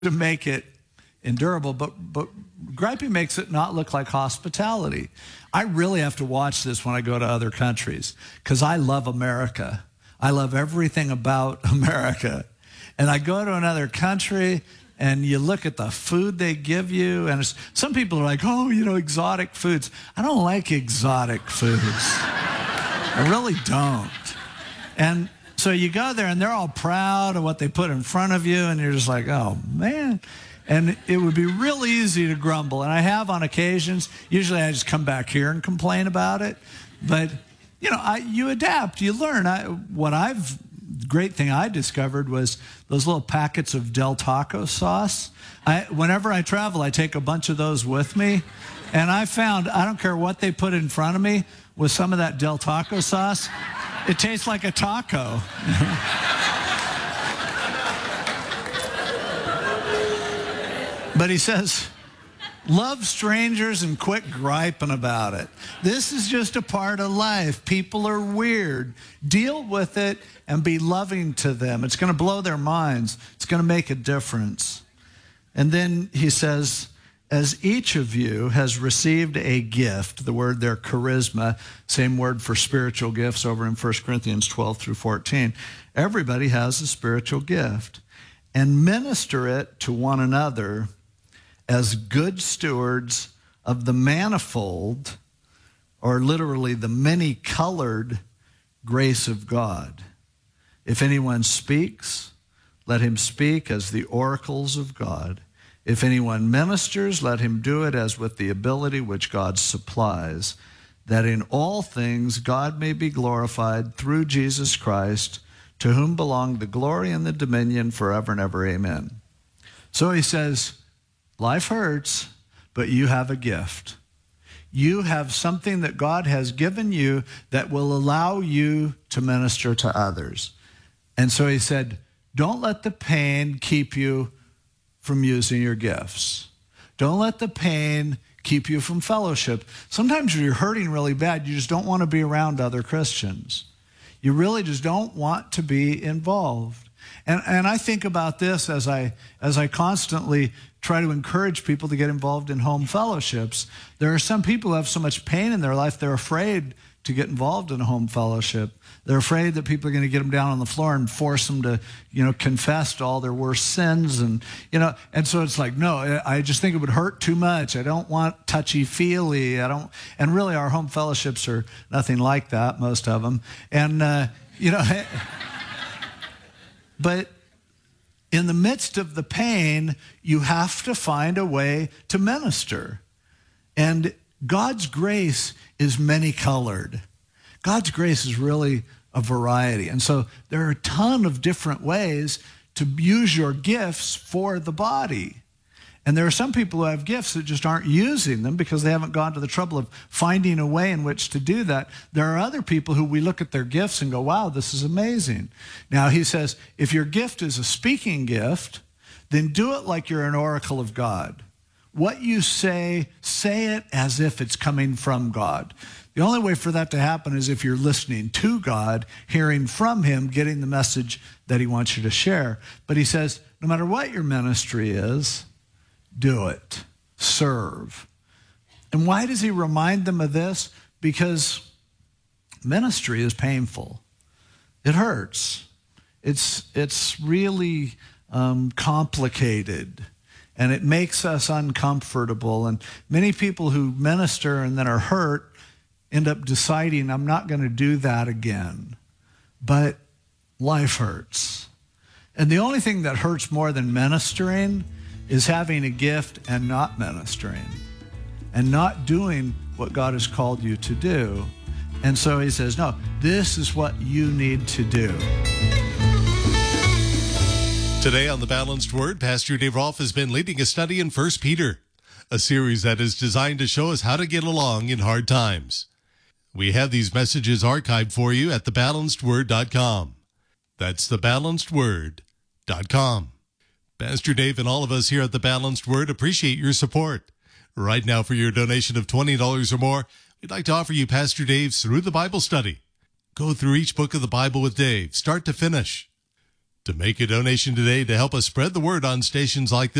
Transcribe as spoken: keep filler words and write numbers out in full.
to make it endurable, but but griping makes it not look like hospitality. I really have to watch this when I go to other countries because I love America. I love everything about America. And I go to another country and you look at the food they give you, and it's, some people are like, oh, you know, exotic foods. I don't like exotic foods. I really don't. And so you go there and they're all proud of what they put in front of you, and you're just like, oh, man. And it would be real easy to grumble. And I have on occasions. Usually I just come back here and complain about it. But, you know, I, you adapt, you learn. I, what I've, great thing I discovered was those little packets of Del Taco sauce. I, whenever I travel, I take a bunch of those with me. And I found, I don't care what they put in front of me, with some of that Del Taco sauce, it tastes like a taco. But he says, love strangers and quit griping about it. This is just a part of life. People are weird. Deal with it and be loving to them. It's going to blow their minds. It's going to make a difference. And then he says, as each of you has received a gift, the word there, charisma, same word for spiritual gifts over in First Corinthians twelve through fourteen. Everybody has a spiritual gift. And minister it to one another as good stewards of the manifold, or literally the many-colored grace of God. If anyone speaks, let him speak as the oracles of God. If anyone ministers, let him do it as with the ability which God supplies, that in all things God may be glorified through Jesus Christ, to whom belong the glory and the dominion forever and ever. Amen. So he says, life hurts, but you have a gift. You have something that God has given you that will allow you to minister to others. And so he said, don't let the pain keep you from using your gifts. Don't let the pain keep you from fellowship. Sometimes you're hurting really bad. You just don't want to be around other Christians. You really just don't want to be involved. And, and I think about this as I, as I constantly try to encourage people to get involved in home fellowships. There are some people who have so much pain in their life, they're afraid to get involved in a home fellowship. They're afraid that people are going to get them down on the floor and force them to, you know, confess to all their worst sins. And, you know, and so it's like, no, I just think it would hurt too much. I don't want touchy-feely. I don't, and really our home fellowships are nothing like that, most of them. And, uh, you know, but in the midst of the pain, you have to find a way to minister. And God's grace is many-colored. God's grace is really a variety. And so there are a ton of different ways to use your gifts for the body. And there are some people who have gifts that just aren't using them because they haven't gone to the trouble of finding a way in which to do that. There are other people who we look at their gifts and go, wow, this is amazing. Now, he says, if your gift is a speaking gift, then do it like you're an oracle of God. What you say, say it as if it's coming from God. The only way for that to happen is if you're listening to God, hearing from him, getting the message that he wants you to share. But he says, no matter what your ministry is, do it. Serve. And why does he remind them of this? Because ministry is painful. It hurts. It's, it's really um, complicated. And it makes us uncomfortable. And many people who minister and then are hurt end up deciding, I'm not going to do that again. But life hurts. And the only thing that hurts more than ministering is having a gift and not ministering and not doing what God has called you to do. And so he says, no, this is what you need to do. Today on The Balanced Word, Pastor Dave Rolfe has been leading a study in First Peter, a series that is designed to show us how to get along in hard times. We have these messages archived for you at the balanced word dot com. That's the balanced word dot com. Pastor Dave and all of us here at The Balanced Word appreciate your support. Right now, for your donation of twenty dollars or more, we'd like to offer you Pastor Dave's Through the Bible study. Go through each book of the Bible with Dave, start to finish. To make a donation today to help us spread the word on stations like this,